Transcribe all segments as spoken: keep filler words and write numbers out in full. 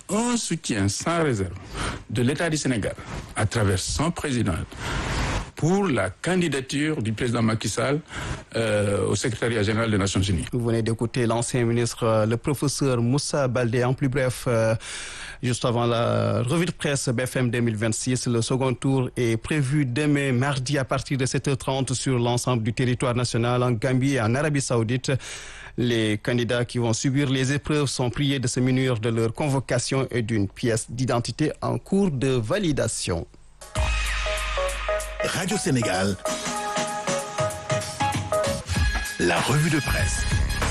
un soutien sans réserve de l'État du Sénégal à travers son président pour la candidature du président Macky Sall euh, au secrétariat général des Nations Unies. Vous venez d'écouter l'ancien ministre, le professeur Moussa Baldé. En plus bref, euh, juste avant la revue de presse B F M deux mille vingt-six, le second tour est prévu demain mardi à partir de sept heures trente sur l'ensemble du territoire national en Gambie et en Arabie Saoudite. Les candidats qui vont subir les épreuves sont priés de se munir de leur convocation et d'une pièce d'identité en cours de validation. Radio Sénégal, la revue de presse.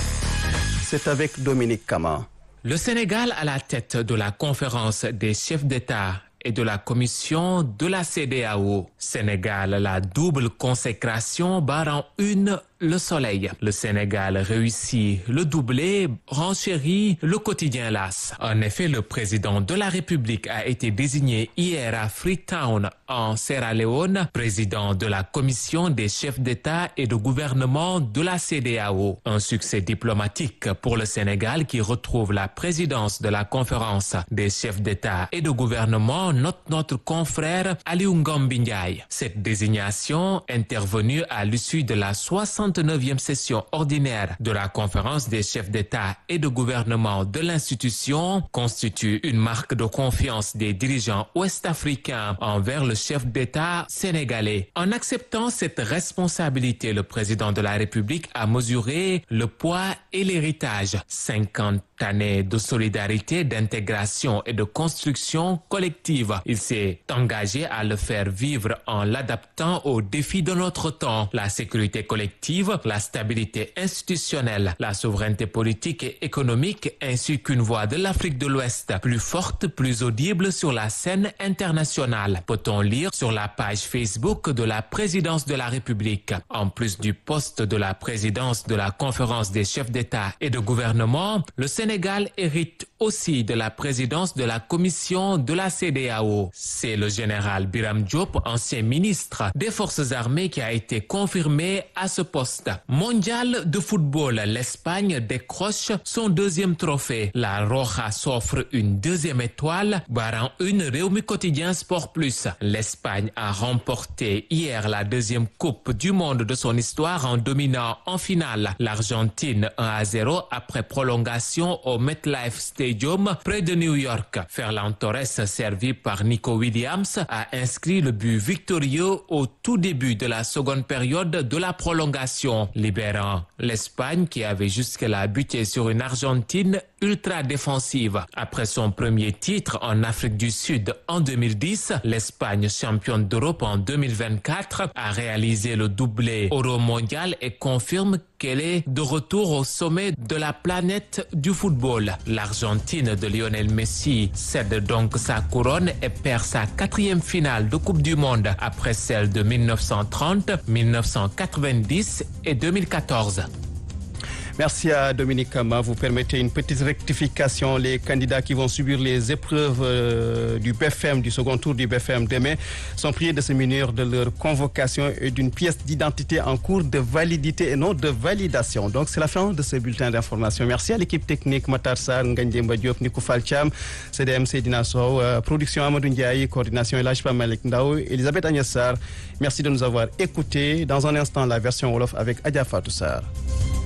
C'est avec Dominique Kama. Le Sénégal à la tête de la conférence des chefs d'État et de la commission de la C E D E A O. Sénégal, la double consécration barrant une le soleil. Le Sénégal réussit le doublé, renchérit le quotidien L'As. En effet, le président de la République a été désigné hier à Freetown, en Sierra Leone, président de la commission des chefs d'État et de gouvernement de la C E D E A O. Un succès diplomatique pour le Sénégal qui retrouve la présidence de la conférence des chefs d'État et de gouvernement, note notre confrère Aliou Ngombi Ndiaye. Cette désignation, intervenue à l'issue de la soixante-neuvième session ordinaire de la conférence des chefs d'État et de gouvernement de l'institution, constitue une marque de confiance des dirigeants ouest-africains envers le chef d'État sénégalais. En acceptant cette responsabilité, le président de la République a mesuré le poids et l'héritage. cinquante années de solidarité, d'intégration et de construction collective. Il s'est engagé à le faire vivre en l'adaptant aux défis de notre temps. La sécurité collective, la stabilité institutionnelle, la souveraineté politique et économique, ainsi qu'une voix de l'Afrique de l'Ouest plus forte, plus audible sur la scène internationale. Peut-on lire sur la page Facebook de la présidence de la République. En plus du poste de la présidence de la conférence des chefs d'État et de gouvernement, le Sénégal hérite aussi de la présidence de la commission de la C E D E A O. C'est le général Biram Diop, ancien ministre des Forces armées, qui a été confirmé à ce poste. Mondial de football, l'Espagne décroche son deuxième trophée. La Roja s'offre une deuxième étoile, barrant une Rewmi Quotidien Sport Plus. L'Espagne a remporté hier la deuxième coupe du monde de son histoire en dominant en finale l'Argentine un à zéro après prolongation au MetLife Stadium près de New York. Ferland Torres, servi par Nico Williams, a inscrit le but victorieux au tout début de la seconde période de la prolongation, libérant l'Espagne qui avait jusque-là buté sur une Argentine ultra défensive. Après son premier titre en Afrique du Sud en deux mille dix, l'Espagne, championne d'Europe en deux mille vingt-quatre, a réalisé le doublé Euro-mondial et confirme qu'elle est de retour au sommet de la planète du football. L'Argentine de Lionel Messi cède donc sa couronne et perd sa quatrième finale de Coupe du Monde après celle de mille neuf cent trente, mille neuf cent quatre-vingt-dix et deux mille quatorze. Merci à Dominique Kama. Vous permettez une petite rectification. Les candidats qui vont subir les épreuves euh, du B F M, du second tour du B F M demain, sont priés de se munir de leur convocation et d'une pièce d'identité en cours de validité et non de validation. Donc c'est la fin de ce bulletin d'information. Merci à l'équipe technique Matar Sarr, Ngandjemba Diop, Nikou Falcham, C D M Seydina Sow, euh, production Amadou Ndiaye, coordination Elhaj Malik Ndao, Elisabeth Agnès Sarr. Merci de nous avoir écoutés. Dans un instant, la version Wolof avec Adja Fatou Sarr.